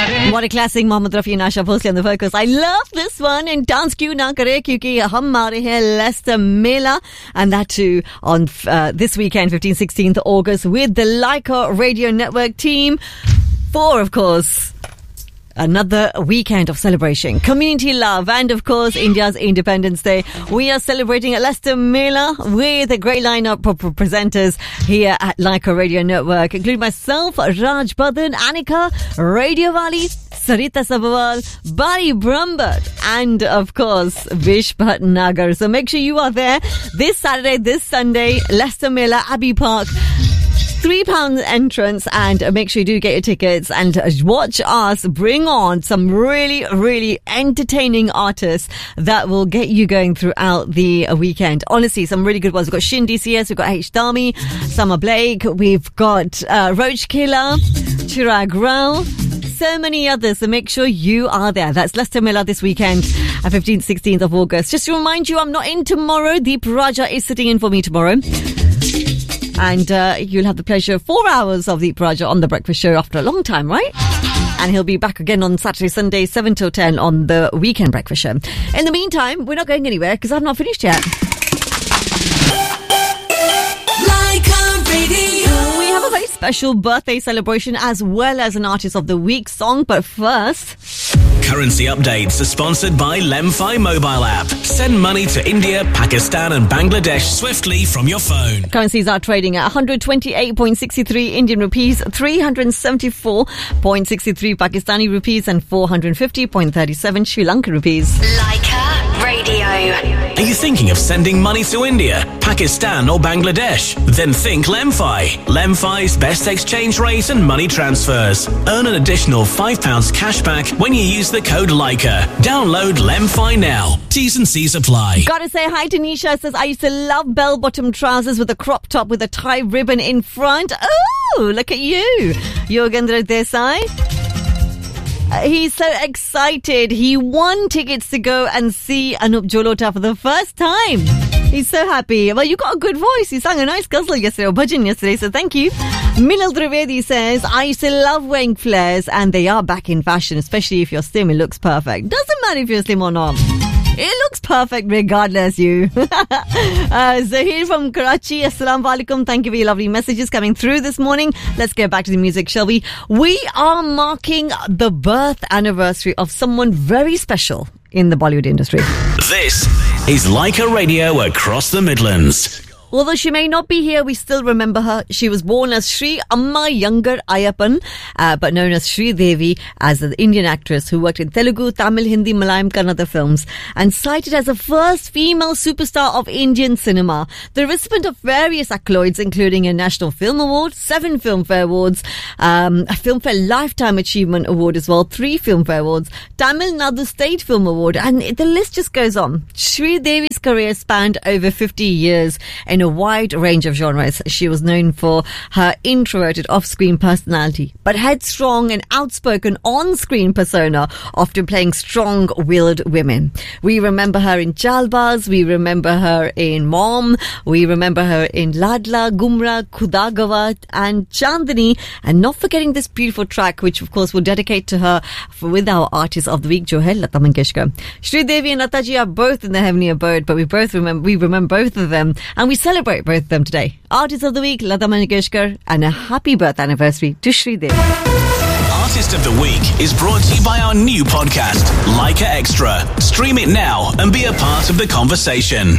What a classic, Mohammed Rafi and Asha Bhosle on the vocals. I love this one. And dance kyun na kare, kyunki hum aa rahe hain Leicester Mela, and that too on this weekend, 15-16th August, with the Leica Radio Network team for, of course, another weekend of celebration, community love, and of course India's Independence Day. We are celebrating at Leicester Mela with a great lineup of presenters here at Leica Radio Network, including myself, Raj Badhan, Anika, Radio Wali, Sarita Sabawal, Bari Brahmbhatt, and of course Vish Bhatnagar. So make sure you are there this Saturday, this Sunday, Leicester Mela, Abbey Park. £3 entrance, and make sure you do get your tickets and watch us bring on some really, really entertaining artists that will get you going throughout the weekend. Honestly, some really good ones. We've got Shin DCS, we've got H. Dami, Summer Blake, we've got Roach Killer, Chirag Rao, so many others, so make sure you are there. That's Leicester Mela this weekend, 15th, 16th of August. Just to remind you, I'm not in tomorrow. Deep Raja is sitting in for me tomorrow. And you'll have the pleasure of 4 hours of Deep Raja on The Breakfast Show after a long time, right? And he'll be back again on Saturday, Sunday, 7 till 10 on the Weekend Breakfast Show. In the meantime, we're not going anywhere because I've not finished yet. We have a very special birthday celebration as well as an Artist of the Week song. But first... Currency updates are sponsored by Lemfi mobile app. Send money to India, Pakistan and Bangladesh swiftly from your phone. Currencies are trading at 128.63 Indian rupees, 374.63 Pakistani rupees and 450.37 Sri Lankan rupees. Leica Radio. Are you thinking of sending money to India, Pakistan or Bangladesh? Then think Lemfi. Lemfi's best exchange rate and money transfers. Earn an additional £5 cash back when you use the code Leica. Download Lemfi now. T's and C's apply. Gotta say hi to Nisha. Says, I used to love bell-bottom trousers with a crop top with a tie ribbon in front. Oh, look at you. Yogendra Desai. He's so excited. He won tickets to go and see Anup Jalota for the first time. He's so happy. Well, you got a good voice. You sang a nice ghazal yesterday, or bhajan yesterday, so thank you. Minal Trivedi says, I used to love wearing flares and they are back in fashion, especially if you're slim. It looks perfect. Doesn't matter if you're slim or not. It looks perfect regardless, you. Zahir from Karachi, Assalamu alaikum. Thank you for your lovely messages coming through this morning. Let's get back to the music, shall we? We are marking the birth anniversary of someone very special in the Bollywood industry. This is Leica Radio across the Midlands. Although she may not be here, we still remember her. She was born as Sri Amma Yangar Ayappan, but known as Sri Devi, as an Indian actress who worked in Telugu, Tamil, Hindi, Malayalam, Kannada films, and cited as the first female superstar of Indian cinema. The recipient of various accolades, including a National Film Award, 7 Filmfare Awards, a Filmfare Lifetime Achievement Award as well, 3 Filmfare Awards, Tamil Nadu State Film Award, and the list just goes on. Sri Devi's career spanned over 50 years in a wide range of genres. She was known for her introverted off-screen personality, but headstrong and outspoken on-screen persona, often playing strong-willed women. We remember her in Jalbaz, we remember her in Mom, we remember her in Ladla, Gumra, Khuda Gawat and Chandni, and not forgetting this beautiful track, which of course we'll dedicate to her with our Artist of the Week, jo hai Lata Mangeshkar. Sri Devi and Lataji are both in the heavenly abode, but we remember both of them, and we celebrate both of them today. Artist of the Week, Lata Mangeshkar, and a happy birth anniversary to Sri Devi. Artist of the Week is brought to you by our new podcast, Leica Extra. Stream it now and be a part of the conversation.